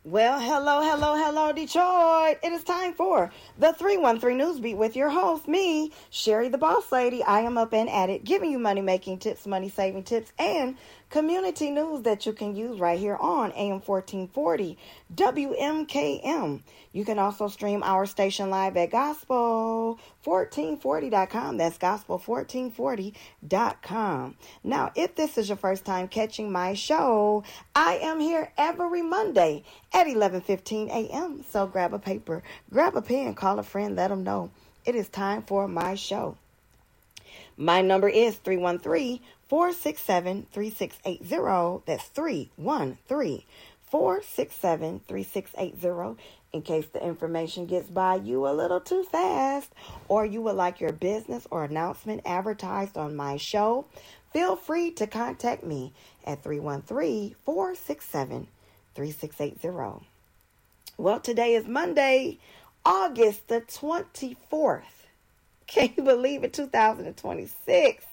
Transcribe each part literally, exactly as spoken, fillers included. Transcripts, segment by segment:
Well, hello, hello, hello, Detroit. It is time for the three one three News Beat with your host, me, Sherry the Boss Lady. I am up and at it, giving you money-making tips, money-saving tips, and community news that you can use right here on A M fourteen forty W M K M. You can also stream our station live at gospel fourteen forty dot com. That's gospel fourteen forty dot com. Now, if this is your first time catching my show, I am here every Monday at eleven fifteen a.m. So grab a paper, grab a pen, call a friend, let them know it is time for my show. My number is three one three, four six seven, three six eight zero. That's three one three, four six seven, three six eight zero. In case the information gets by you a little too fast, or you would like your business or announcement advertised on my show, feel free to contact me at three one three, four six seven, three six eight zero. Well, today is Monday, August the twenty-fourth. Can you believe it? two thousand twenty-six.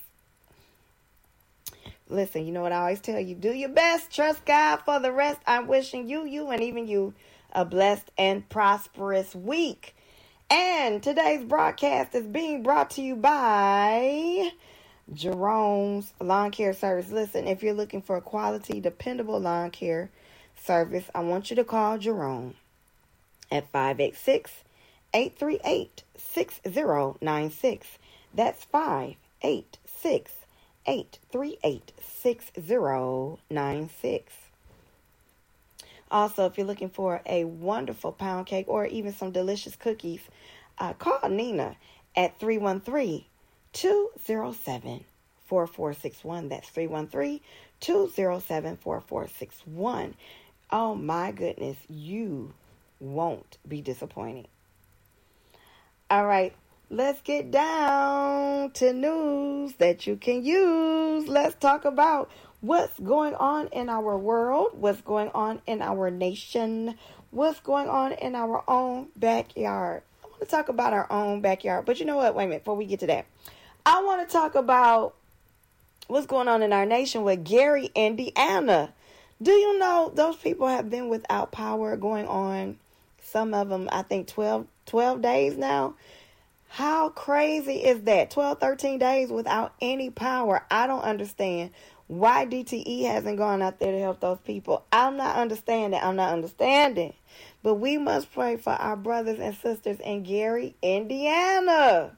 Listen, you know what I always tell you? Do your best. Trust God for the rest. I'm wishing you, you, and even you a blessed and prosperous week. And today's broadcast is being brought to you by Jerome's Lawn Care Service. Listen, if you're looking for a quality, dependable lawn care service, I want you to call Jerome at five eight six, eight three eight, six zero nine six. That's five eight six, eight three eight, six zero nine six. Also, if you're looking for a wonderful pound cake or even some delicious cookies, uh, call Nina at three one three, two zero seven, four four six one. That's three one three, two zero seven, four four six one. Oh my goodness, you won't be disappointed. All right, let's get down to news that you can use. Let's talk about what's going on in our world, what's going on in our nation, what's going on in our own backyard. I want to talk about our own backyard, but you know what? Wait a minute, before we get to that, I want to talk about what's going on in our nation with Gary, Indiana. Do you know those people have been without power going on, some of them, I think, twelve, twelve days now? How crazy is that? twelve, thirteen days without any power. I don't understand why D T E hasn't gone out there to help those people. I'm not understanding. I'm not understanding. But we must pray for our brothers and sisters in Gary, Indiana.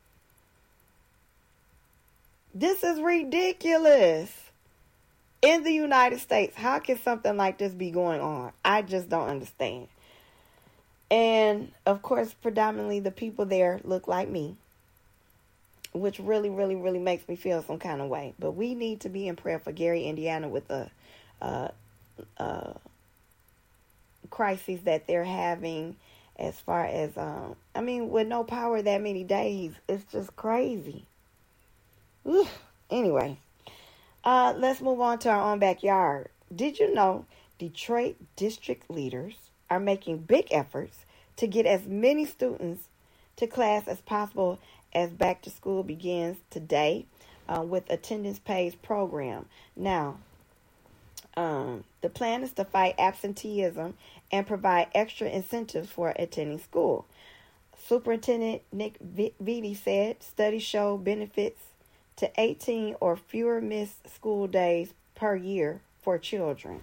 This is ridiculous. In the United States, how can something like this be going on? I just don't understand. And, of course, predominantly the people there look like me, which really, really, really makes me feel some kind of way. But we need to be in prayer for Gary, Indiana, with the uh, uh, crises that they're having as far as, um, I mean, with no power that many days, it's just crazy. Ooh. Anyway. Uh, let's move on to our own backyard. Did you know Detroit district leaders are making big efforts to get as many students to class as possible as back to school begins today uh, with attendance pays program? Now, um, the plan is to fight absenteeism and provide extra incentives for attending school. Superintendent Nick Vitti said studies show benefits to eighteen or fewer missed school days per year for children.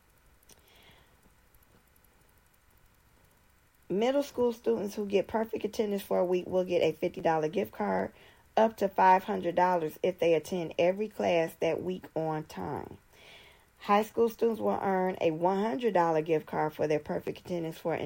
Middle school students who get perfect attendance for a week will get a fifty dollars gift card, up to five hundred dollars if they attend every class that week on time. High school students will earn a one hundred dollars gift card for their perfect attendance for